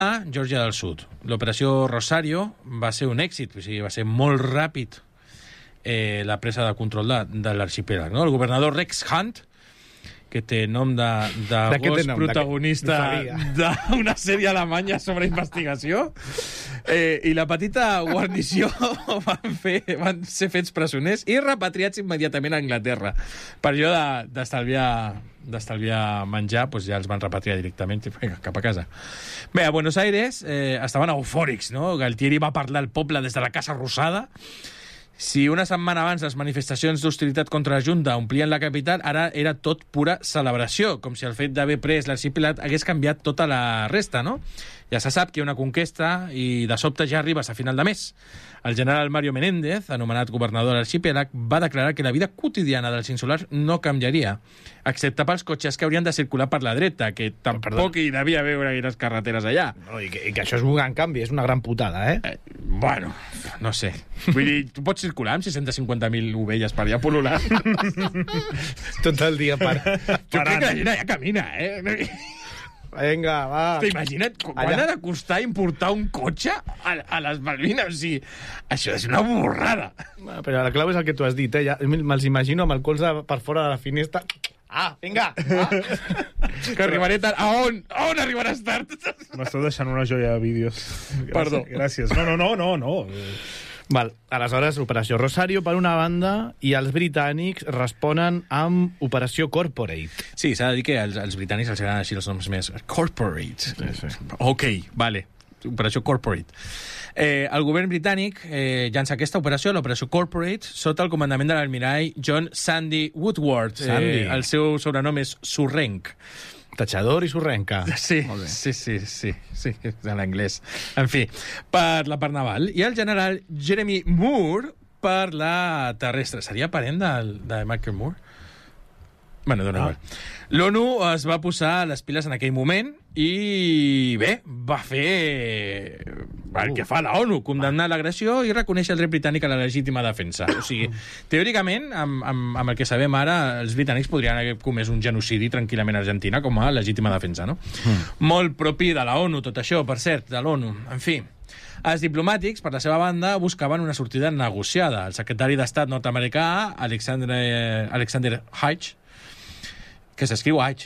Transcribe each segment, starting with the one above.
Geòrgia del Sud. L'operació Rosario va ser un èxit, o sigui, va ser molt ràpid la presa de control de l'arxipèlag. No? El governador Rex Hunt, que té nom de gos protagonista d'una sèrie alemanya sobre investigació, i la petita guarnició van ser fets presoners i repatriats immediatament a Anglaterra. Per allò d'estalviar menjar, doncs ja els van repatriar directament cap a casa. Bé, a Buenos Aires estaven eufòrics, no? Galtieri va parlar al poble des de la Casa Rosada. Si una setmana abans les manifestacions d'hostilitat contra la Junta omplien la capital, ara era tot pura celebració, com si el fet d'haver pres l'arxipèlag hagués canviat tota la resta, no? Ja se sap que hi ha una conquesta i de sobte ja arribes a final de mes. El general Mario Menéndez, anomenat governador de l'arxipèlag, va declarar que la vida quotidiana dels insulars no canviaria, excepte pels cotxes que haurien de circular per la dreta, que tampoc hi devia haver gaires carreteres allà. No, i que això és un gran canvi, és una gran putada, Bueno, no sé. Vull dir, tu pots circular amb 650.000 ovelles per allà pol·lulant? Tot el dia per... Jo crec que la gent allà camina, Vinga, va. Imagina't quan ha de costar importar un cotxe a les Malvines. O sigui, això és una borrada. Però la clau és el que tu has dit, Ja me'ls imagino amb el colze per fora de la finestra. Vinga! Que arribaré tard. A on arribaràs tard? M'estàs deixant una joia de vídeos. Perdó. Gràcies. No. Val, aleshores, Operació Rosario, per una banda, i els britànics responen amb Operació Corporate. Sí, s'ha de dir que als britànics els agraden així els noms més corporate. Sí. Ok, vale. Operació Corporate. El govern britànic llança aquesta operació, l'operació Corporate, sota el comandament de l'almirall John Sandy Woodward. El seu sobrenom és Sorrenc. Tachador i sorrenca. Sí, en l'anglès. En fi, per la part naval. I el general Jeremy Moore per la terrestre. Seria parent de Michael Moore? Bueno, dona igual. L'ONU es va posar les piles en aquell moment i, bé, va fer el que fa la ONU, condemnar l'agressió i reconèixer el dret britànic a la legítima defensa. O sigui, teòricament, amb el que sabem ara, els britànics podrien haver comès un genocidi tranquil·lament a Argentina com a legítima defensa, no? Molt propi de la ONU, tot això, per cert, de l'ONU. En fi, els diplomàtics, per la seva banda, buscaven una sortida negociada. El secretari d'Estat nord-americà, Alexander Haig, que s'escriu Haig,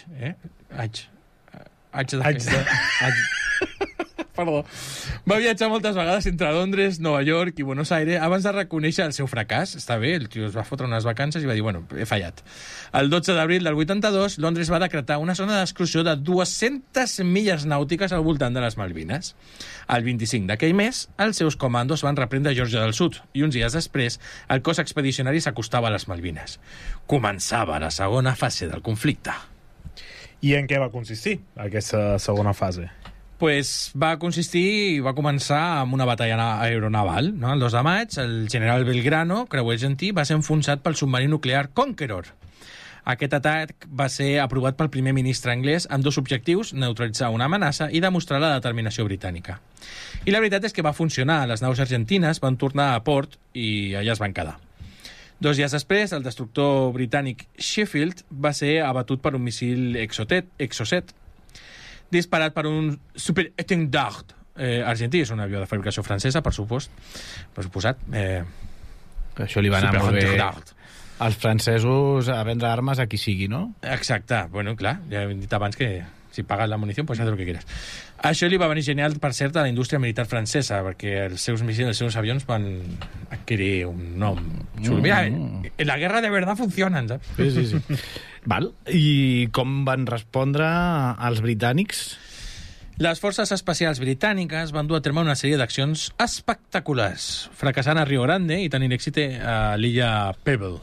Perdó. Va viatjar moltes vegades entre Londres, Nova York i Buenos Aires abans de reconèixer el seu fracàs. Està bé, el tio es va fotre unes vacances i va dir, bueno, he fallat. El 12 d'abril del 82, Londres va decretar una zona d'exclusió de 200 milles nàutiques al voltant de les Malvines. El 25 d'aquell mes, els seus comandos van reprendre Geòrgia del Sud i uns dies després, el cos expedicionari s'acostava a les Malvines. Començava la segona fase del conflicte. I en què va consistir aquesta segona fase? Pues va començar amb una batalla aeronaval. No? El 2 de maig, el general Belgrano, creuer argentí, va ser enfonsat pel submarí nuclear Conqueror. Aquest atac va ser aprovat pel primer ministre anglès amb dos objectius, neutralitzar una amenaça i demostrar la determinació britànica. I la veritat és que va funcionar. Les naus argentines van tornar a port i allà es van quedar. 2 dies després, el destructor britànic Sheffield va ser abatut per un missil Exocet, disparat per un Super Étendard argentí. És un avió de fabricació francesa, per suposat. Això li va anar molt bé als francesos a vendre armes a qui sigui, no? Exacte. Bueno, clar, ja hem dit abans que si pagas la munició, pues haz lo que quieras. Això li va venir genial, per cert, a la indústria militar francesa, perquè els seus missils, els seus avions van adquirir un nom xulo. Mira, en la guerra de verdad funcionen, saps? Sí. Val. I com van respondre els britànics? Les forces especials britàniques van dur a terme una sèrie d'accions espectaculars, fracassant a Rio Grande i tenint èxit a l'illa Pebble.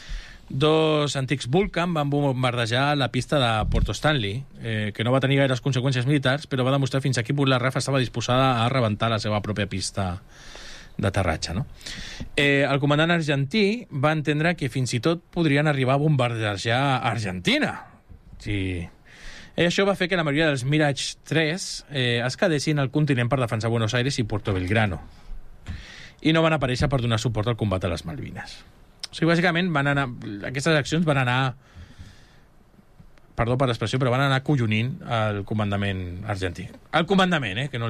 2 antics Vulcan van bombardejar la pista de Porto Stanley, que no va tenir gaires conseqüències militars, però va demostrar fins a quin punt la RAF estava disposada a rebentar la seva pròpia pista d'aterratge. No? El comandant argentí va entendre que fins i tot podrien arribar a bombardejar Argentina. Sí. Això va fer que la majoria dels Mirage 3 es quedessin al continent per defensar Buenos Aires i Puerto Belgrano. I no van aparèixer per donar suport al combat a les Malvines. O sigui, bàsicament, aquestes accions van anar perdó per l'expressió, però van anar collonint el comandament argentí. El comandament, que no